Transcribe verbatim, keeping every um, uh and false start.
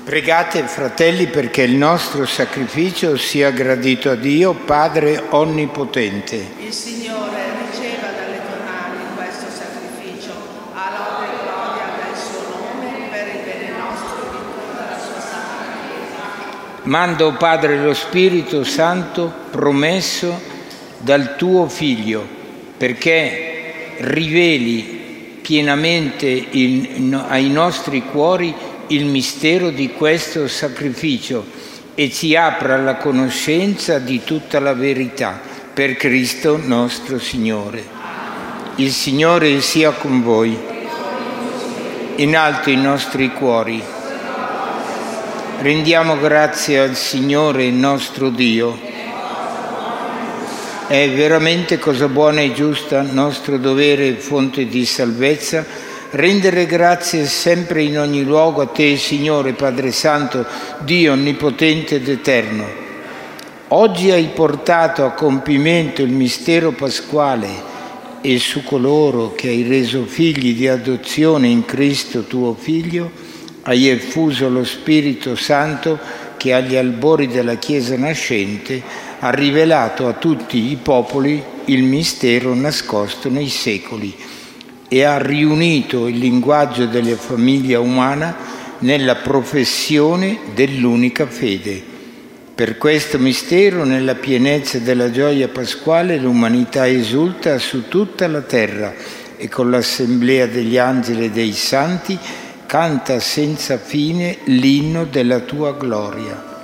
Pregate, fratelli, perché il nostro sacrificio sia gradito a Dio, Padre Onnipotente. Il Signore riceva dalle tue mani questo sacrificio, a lode e gloria del suo nome, per il bene nostro e di tutta la sua santa Chiesa. Manda, o Padre, lo Spirito Santo promesso dal tuo Figlio, perché riveli pienamente in, ai nostri cuori il mistero di questo sacrificio e ci apra alla conoscenza di tutta la verità, per Cristo nostro Signore. Il Signore sia con voi. In alto i nostri cuori. Rendiamo grazie al Signore nostro Dio. È veramente cosa buona e giusta, nostro dovere e fonte di salvezza, rendere grazie sempre in ogni luogo a Te, Signore Padre Santo, Dio Onnipotente ed Eterno. Oggi hai portato a compimento il mistero pasquale e su coloro che hai reso figli di adozione in Cristo tuo Figlio, hai effuso lo Spirito Santo che agli albori della Chiesa nascente ha rivelato a tutti i popoli il mistero nascosto nei secoli e ha riunito il linguaggio della famiglia umana nella professione dell'unica fede. Per questo mistero, nella pienezza della gioia pasquale, l'umanità esulta su tutta la terra e con l'assemblea degli angeli e dei santi canta senza fine l'inno della tua gloria.